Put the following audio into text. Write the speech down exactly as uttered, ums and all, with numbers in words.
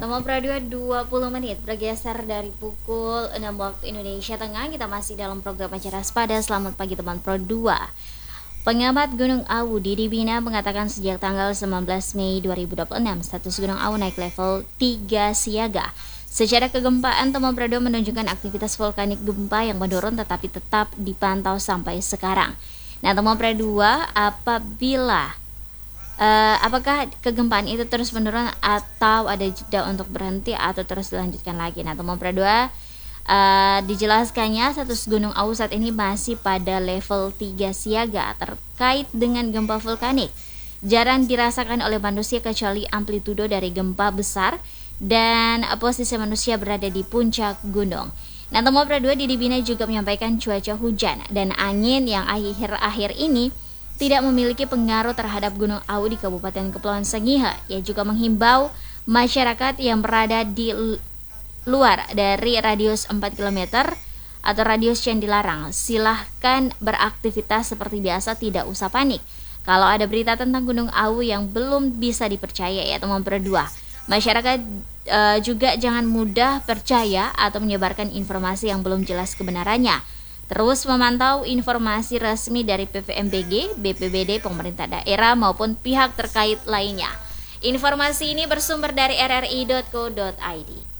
Teman Pradua dua puluh menit bergeser dari pukul enam waktu Indonesia Tengah. Kita masih dalam program acara Sepada. Selamat pagi teman Pro dua. Pengamat Gunung Awu Didi Bina mengatakan sejak tanggal sembilan belas Mei dua ribu dua puluh enam status Gunung Awu naik level tiga siaga. Secara kegempaan, teman Pradua menunjukkan aktivitas vulkanik gempa yang menurun tetapi tetap dipantau sampai sekarang. Nah teman Pradua, apabila Uh, apakah kegempaan itu terus menurun atau ada jeda untuk berhenti atau terus dilanjutkan lagi? Nah teman Pradua, uh, dijelaskannya status Gunung Awu saat ini masih pada level tiga siaga terkait dengan gempa vulkanik. Jarang dirasakan oleh manusia kecuali amplitudo dari gempa besar dan posisi manusia berada di puncak gunung. Nah teman Pradua, Didi Bina juga menyampaikan cuaca hujan dan angin yang akhir-akhir ini tidak memiliki pengaruh terhadap Gunung Awu di Kabupaten Kepulauan Sangihe. Ia juga menghimbau masyarakat yang berada di luar dari radius empat kilometer atau radius yang dilarang, silahkan beraktivitas seperti biasa, tidak usah panik kalau ada berita tentang Gunung Awu yang belum bisa dipercaya ya teman Pradua. Masyarakat e, juga jangan mudah percaya atau menyebarkan informasi yang belum jelas kebenarannya. Terus memantau informasi resmi dari P V M B G, B P B D, pemerintah daerah maupun pihak terkait lainnya. Informasi ini bersumber dari r r i dot co dot i d.